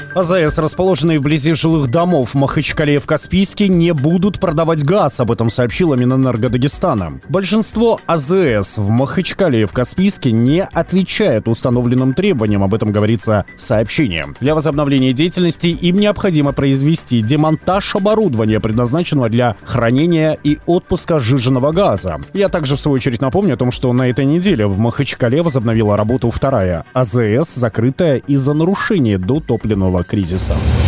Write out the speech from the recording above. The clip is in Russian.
АЗС, расположенные вблизи жилых домов в Махачкале и в Каспийске, не будут продавать газ, об этом сообщила Минэнерго Дагестана. Большинство АЗС в Махачкале и в Каспийске не отвечает установленным требованиям, об этом говорится в сообщении. Для возобновления деятельности им необходимо произвести демонтаж оборудования, предназначенного для хранения и отпуска сжиженного газа. Я также, в свою очередь, напомню о том, что на этой неделе в Махачкале возобновила работу вторая АЗС, закрытая из-за нарушения дотопливного кризиса.